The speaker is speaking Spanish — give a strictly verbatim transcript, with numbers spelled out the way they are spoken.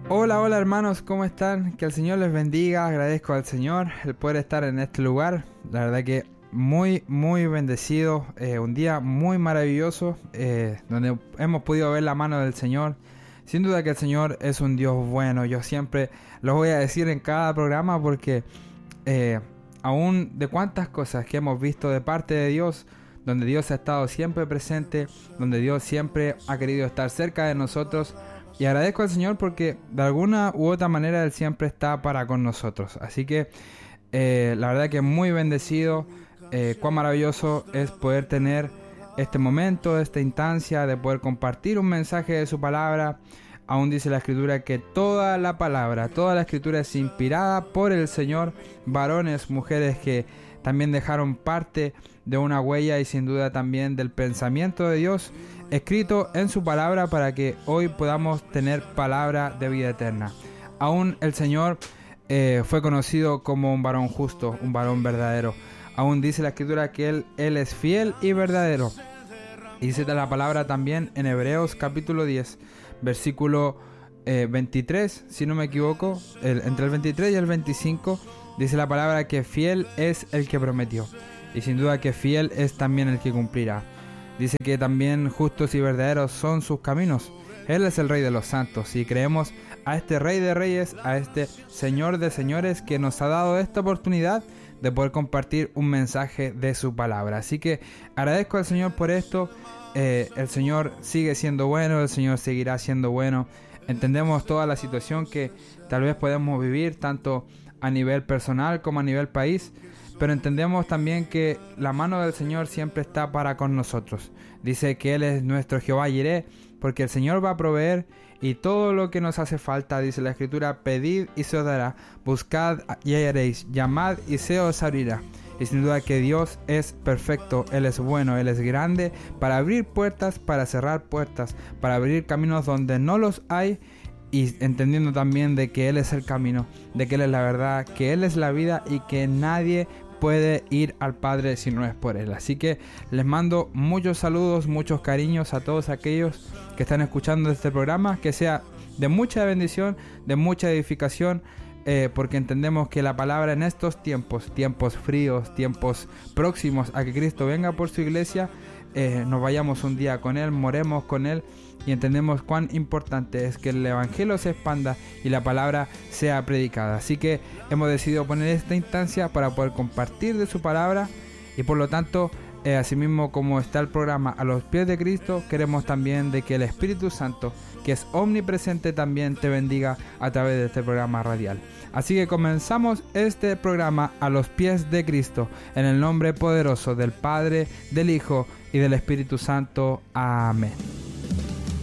Hola, hola hermanos, ¿cómo están? Que el Señor les bendiga, agradezco al Señor el poder estar en este lugar. La verdad que muy, muy bendecido, eh, un día muy maravilloso, eh, donde hemos podido ver la mano del Señor. Sin duda que el Señor es un Dios bueno, yo siempre lo voy a decir en cada programa porque eh, aún de cuántas cosas que hemos visto de parte de Dios, donde Dios ha estado siempre presente, donde Dios siempre ha querido estar cerca de nosotros. Y agradezco al Señor porque de alguna u otra manera Él siempre está para con nosotros. Así que eh, la verdad que muy bendecido, eh, cuán maravilloso es poder tener este momento, esta instancia de poder compartir un mensaje de su palabra. Aún dice la Escritura que toda la palabra, toda la Escritura es inspirada por el Señor. Varones, mujeres que también dejaron parte de una huella y sin duda también del pensamiento de Dios escrito en su palabra para que hoy podamos tener palabra de vida eterna. Aún el Señor eh, fue conocido como un varón justo, un varón verdadero. Aún dice la Escritura que Él, él es fiel y verdadero. Y dice la palabra también en Hebreos capítulo diez, versículo eh, veintitrés, si no me equivoco, el, entre el veintitrés y el veinticinco, dice la palabra que fiel es el que prometió. Y sin duda que fiel es también el que cumplirá. Dice que también justos y verdaderos son sus caminos. Él es el Rey de los santos y creemos a este Rey de reyes, a este Señor de señores que nos ha dado esta oportunidad de poder compartir un mensaje de su palabra. Así que agradezco al Señor por esto. Eh, el Señor sigue siendo bueno, el Señor seguirá siendo bueno. Entendemos toda la situación que tal vez podemos vivir tanto a nivel personal como a nivel país, pero entendemos también que la mano del Señor siempre está para con nosotros. Dice que Él es nuestro Jehová Jireh, porque el Señor va a proveer y todo lo que nos hace falta, dice la Escritura, pedid y se os dará, buscad y hallaréis, llamad y se os abrirá. Y sin duda que Dios es perfecto, Él es bueno, Él es grande para abrir puertas, para cerrar puertas, para abrir caminos donde no los hay. Y entendiendo también de que Él es el camino, de que Él es la verdad, que Él es la vida y que nadie puede ir al Padre si no es por Él. Así que les mando muchos saludos, muchos cariños a todos aquellos que están escuchando este programa, que sea de mucha bendición, de mucha edificación, eh, porque entendemos que la palabra en estos tiempos, tiempos fríos, tiempos próximos a que Cristo venga por su iglesia, eh, nos vayamos un día con Él, moremos con Él. Y entendemos cuán importante es que el Evangelio se expanda y la palabra sea predicada. Así que hemos decidido poner esta instancia para poder compartir de su palabra. Y por lo tanto, eh, asimismo como está el programa A los pies de Cristo, queremos también de que el Espíritu Santo, que es omnipresente, también te bendiga a través de este programa radial. Así que comenzamos este programa A los pies de Cristo, en el nombre poderoso del Padre, del Hijo y del Espíritu Santo. Amén.